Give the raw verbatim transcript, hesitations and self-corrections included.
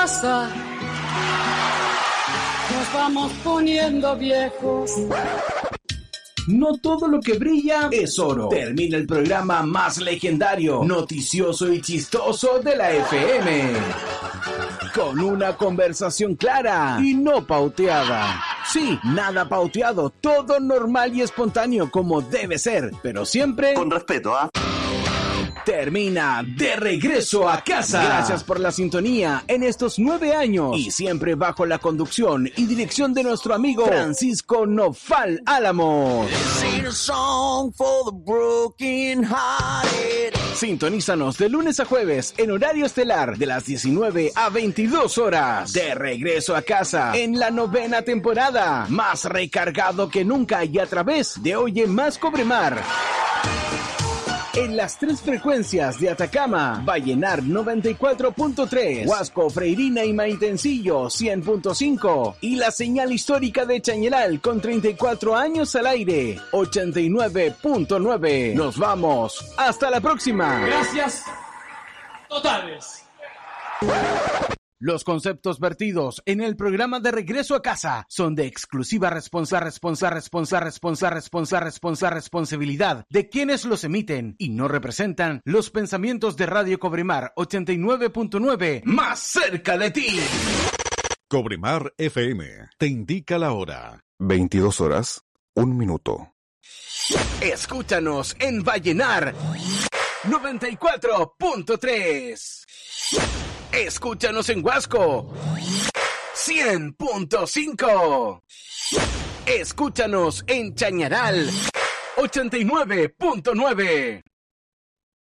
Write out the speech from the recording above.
pasa? Nos vamos poniendo viejos. No todo lo que brilla es oro. Termina el programa más legendario, noticioso y chistoso de la F M. Con una conversación clara y no pauteada. Sí, nada pauteado, todo normal y espontáneo como debe ser, pero siempre con respeto, ¿ah? ¿eh? Termina De Regreso a Casa. Gracias por la sintonía en estos nueve años y siempre bajo la conducción y dirección de nuestro amigo Francisco Nofal Álamos. Sintonízanos de lunes a jueves en horario estelar de las diecinueve a veintidós horas. De Regreso a Casa en la novena temporada, más recargado que nunca y a través de Oye Más Cobremar. En las tres frecuencias de Atacama, Vallenar noventa y cuatro punto tres, Huasco, Freirina y Maitencillo cien punto cinco y la señal histórica de Chañaral con treinta y cuatro años al aire, ochenta y nueve punto nueve. Nos vamos. Hasta la próxima. Gracias totales. Los conceptos vertidos en el programa de Regreso a Casa son de exclusiva responsa, responsa, responsa, responsa, responsa, responsa, responsabilidad de quienes los emiten y no representan los pensamientos de Radio Cobremar ochenta y nueve punto nueve, más cerca de ti. Cobremar F M te indica la hora. veintidós horas, un minuto. Escúchanos en Vallenar noventa y cuatro punto tres. Escúchanos en Huasco cien punto cinco. Escúchanos en Chañaral ochenta y nueve punto nueve.